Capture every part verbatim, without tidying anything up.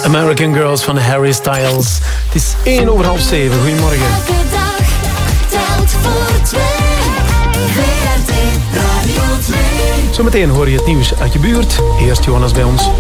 American Girls van Harry Styles. Het is één over half zeven. Goedemorgen. Elke dag telt voor twee. V R T Radio twee. Zometeen hoor je het nieuws uit je buurt. Eerst Jonas bij ons.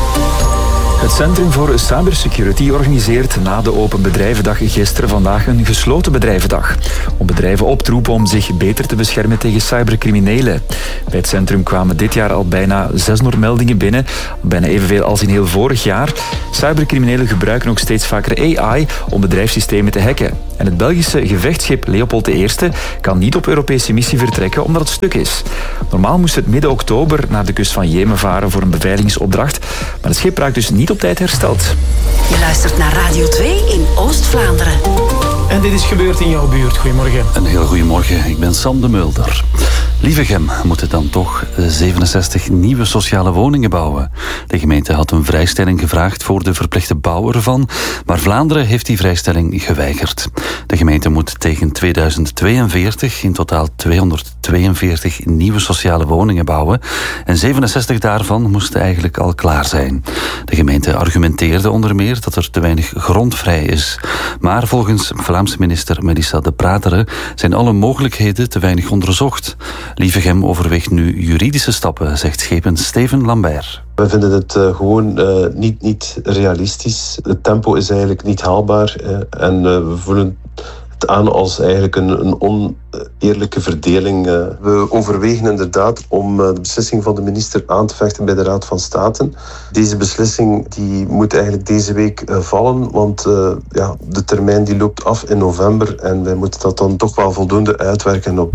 Het Centrum voor Cybersecurity organiseert na de Open Bedrijvendag gisteren vandaag een gesloten bedrijvendag. Om bedrijven op te roepen om zich beter te beschermen tegen cybercriminelen. Bij het centrum kwamen dit jaar al bijna zeshonderd meldingen binnen, bijna evenveel als in heel vorig jaar. Cybercriminelen gebruiken ook steeds vaker A I om bedrijfssystemen te hacken. En het Belgische gevechtsschip Leopold de Eerste kan niet op Europese missie vertrekken omdat het stuk is. Normaal moest het midden oktober naar de kust van Jemen varen voor een beveiligingsopdracht, maar het schip raakt dus niet op tijd hersteld. Je luistert naar Radio twee in Oost-Vlaanderen. En dit is gebeurd in jouw buurt. Goedemorgen. Een heel goedemorgen, ik ben Sam de Mulder. Lievegem moet dan toch zevenenzestig nieuwe sociale woningen bouwen. De gemeente had een vrijstelling gevraagd voor de verplichte bouw ervan, maar Vlaanderen heeft die vrijstelling geweigerd. De gemeente moet tegen tweeduizend tweeënveertig in totaal tweehonderdtweeënveertig nieuwe sociale woningen bouwen en zevenenzestig daarvan moesten eigenlijk al klaar zijn. De gemeente argumenteerde onder meer dat er te weinig grond vrij is. Maar volgens Vlaamse minister Melissa De Prateren zijn alle mogelijkheden te weinig onderzocht. Lievegem overweegt nu juridische stappen, zegt schepen Steven Lambert. We vinden het uh, gewoon uh, niet, niet realistisch. Het tempo is eigenlijk niet haalbaar. Uh, en uh, we voelen het aan als eigenlijk een, een oneerlijke verdeling. Uh, we overwegen inderdaad om uh, de beslissing van de minister aan te vechten bij de Raad van State. Deze beslissing die moet eigenlijk deze week uh, vallen, want uh, ja, de termijn die loopt af in november en wij moeten dat dan toch wel voldoende uitwerken op.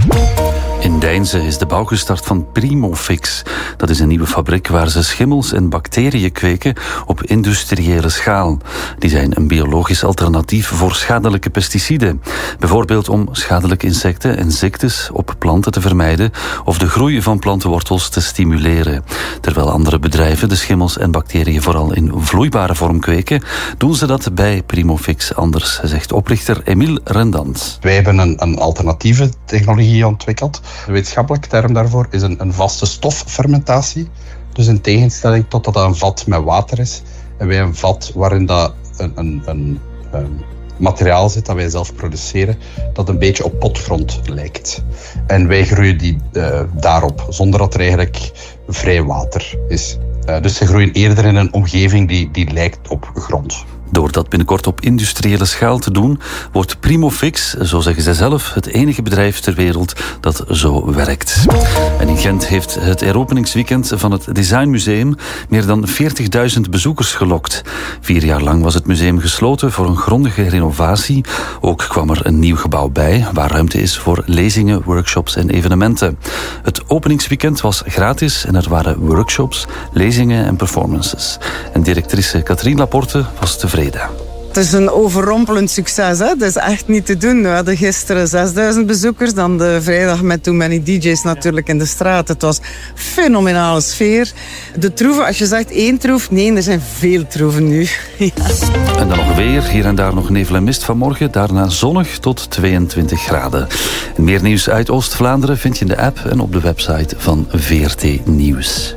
In Deinze is de bouw gestart van Primofix. Dat is een nieuwe fabriek waar ze schimmels en bacteriën kweken op industriële schaal. Die zijn een biologisch alternatief voor schadelijke pesticiden. Bijvoorbeeld om schadelijke insecten en ziektes op planten te vermijden of de groei van plantenwortels te stimuleren. Terwijl andere bedrijven de schimmels en bacteriën vooral in vloeibare vorm kweken, doen ze dat bij Primofix anders, zegt oprichter Emile Rendans. Wij hebben een, een alternatieve technologie ontwikkeld. De wetenschappelijke term daarvoor is een, een vaste stoffermentatie. Dus in tegenstelling tot dat dat een vat met water is, en wij een vat waarin dat een, een, een, een materiaal zit dat wij zelf produceren, dat een beetje op potgrond lijkt. En wij groeien die uh, daarop, zonder dat er eigenlijk vrij water is. Uh, dus ze groeien eerder in een omgeving die, die lijkt op grond. Door dat binnenkort op industriële schaal te doen, wordt Primofix, zo zeggen zij zelf, het enige bedrijf ter wereld dat zo werkt. En in Gent heeft het heropeningsweekend van het Designmuseum meer dan veertigduizend bezoekers gelokt. Vier jaar lang was het museum gesloten voor een grondige renovatie. Ook kwam er een nieuw gebouw bij, waar ruimte is voor lezingen, workshops en evenementen. Het openingsweekend was gratis en er waren workshops, lezingen en performances. En directrice Katrien Laporte was tevreden. Het is een overrompelend succes. Hè? Dat is echt niet te doen. We hadden gisteren zesduizend bezoekers. Dan de vrijdag met Too Many D J's natuurlijk in de straat. Het was fenomenale sfeer. De troeven, als je zegt één troef, nee, er zijn veel troeven nu. Ja. En dan nog weer. Hier en daar nog nevel en mist vanmorgen. Daarna zonnig tot tweeëntwintig graden. En meer nieuws uit Oost-Vlaanderen vind je in de app en op de website van V R T Nieuws.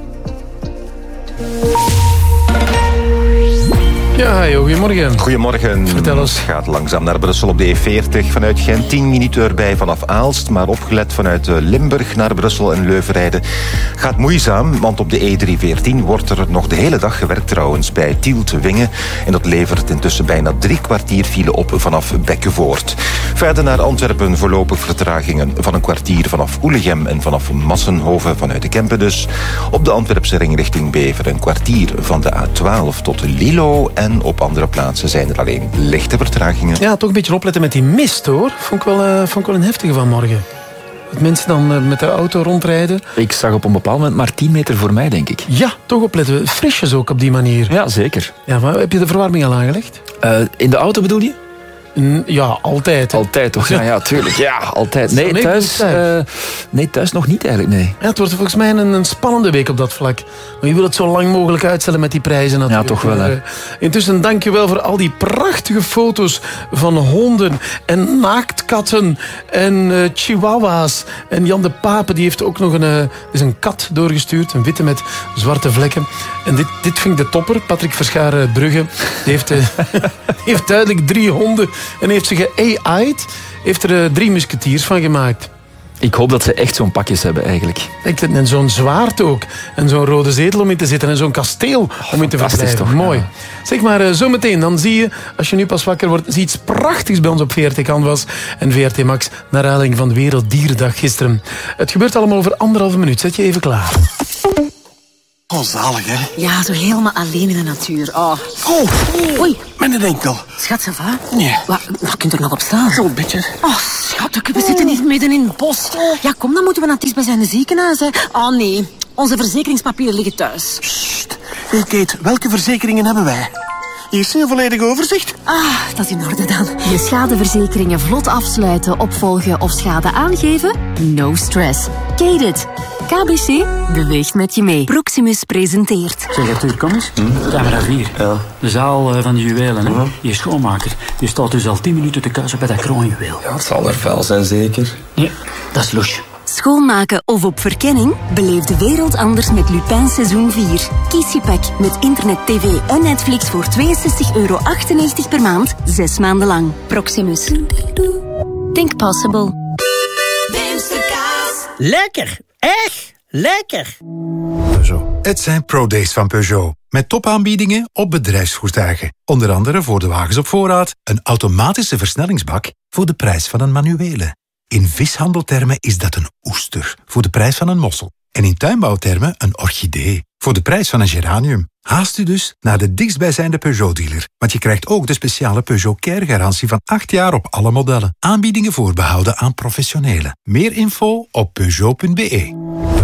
Ja, joh, goedemorgen. Goedemorgen. Vertel eens. Het gaat langzaam naar Brussel op de E veertig vanuit Gent. tien minuten erbij vanaf Aalst, maar opgelet vanuit Limburg naar Brussel en Leuven rijden. Gaat moeizaam, want op de E driehonderdveertien wordt er nog de hele dag gewerkt trouwens bij Tielt-Wingen. En dat levert intussen bijna drie kwartier file op vanaf Bekkevoort. Verder naar Antwerpen voorlopig vertragingen van een kwartier vanaf Oelegem en vanaf Massenhoven vanuit de Kempen dus. Op de Antwerpse ring richting Bever een kwartier van de A twaalf tot Lilo. En op andere plaatsen zijn er alleen lichte vertragingen. Ja, toch een beetje opletten met die mist, hoor. Vond ik wel, uh, vond ik wel een heftige vanmorgen. Dat mensen dan uh, met de auto rondrijden. Ik zag op een bepaald moment maar tien meter voor mij, denk ik. Ja, toch opletten. Frisjes ook op die manier. Ja, zeker. Ja, maar heb je de verwarming al aangelegd? Uh, in de auto bedoel je? N- ja, altijd. Hè. Altijd toch? Ja, ja, tuurlijk. Ja, altijd. Nee, Nee, thuis, thuis. uh, nee, thuis nog niet eigenlijk, nee. Ja, het wordt volgens mij een, een spannende week op dat vlak. Maar je wil het zo lang mogelijk uitstellen met die prijzen natuurlijk. Ja, toch wel, hè. Uh, intussen, dank je wel voor al die prachtige foto's van honden en naaktkatten en uh, chihuahua's. En Jan de Pape die heeft ook nog een, uh, is een kat doorgestuurd, een witte met zwarte vlekken. En dit, dit vind ik de topper. Patrick Verscharen-Brugge die heeft, uh, heeft duidelijk drie honden en heeft ze ge-A I'd. Heeft er uh, drie musketiers van gemaakt. Ik hoop dat ze echt zo'n pakjes hebben eigenlijk. En zo'n zwaard ook. En zo'n rode zetel om in te zitten. En zo'n kasteel om in te verblijven. toch, mooi. Ja. Zeg maar, uh, zometeen, dan zie je, als je nu pas wakker wordt, zie je iets prachtigs bij ons op V R T Canvas en V R T Max, naar aanleiding van Werelddierendag gisteren. Het gebeurt allemaal over anderhalve minuut. Zet je even klaar. Oh, zalig, hè? Ja, zo helemaal alleen in de natuur. Oh. Oh, Oei. met een enkel. Schat, ça va? Nee. Wat, wat kunt er nog op staan? Zo'n beetje. Oh, schat, we zitten niet midden in het bos. Ja, kom, dan moeten we naar het dichtstbijzijnde ziekenhuis. Hè. Oh, nee. Onze verzekeringspapieren liggen thuis. Sst. Hey, Kate, welke verzekeringen hebben wij? Hier is een volledig overzicht. Ah, dat is in orde dan. Je schadeverzekeringen vlot afsluiten, opvolgen of schade aangeven? No stress. Kate it. K B C beweegt met je mee. Proximus presenteert. Zeg, Arthur, kom eens. Hm? Camera vier. Ja. De zaal uh, van de juwelen, hè. Uh-huh. Je schoonmaker. Je staat dus al tien minuten te kuisen bij dat kroonjuweel. Ja, het zal er vuil zijn, zeker? Nee, dat is louche. Schoonmaken of op verkenning? Beleef de wereld anders met Lupin seizoen vier. Kies je pack met internet, tv en Netflix voor tweeënzestig euro achtennegentig per maand, zes maanden lang. Proximus. Think possible. Lekker, echt lekker. Peugeot. Het zijn Pro-Days van Peugeot. Met topaanbiedingen op bedrijfsvoertuigen. Onder andere voor de wagens op voorraad een automatische versnellingsbak voor de prijs van een manuele. In vishandeltermen is dat een oester voor de prijs van een mossel. En in tuinbouwtermen een orchidee voor de prijs van een geranium. Haast u dus naar de dichtstbijzijnde Peugeot-dealer. Want je krijgt ook de speciale Peugeot Care-garantie van acht jaar op alle modellen. Aanbiedingen voorbehouden aan professionelen. Meer info op Peugeot punt be.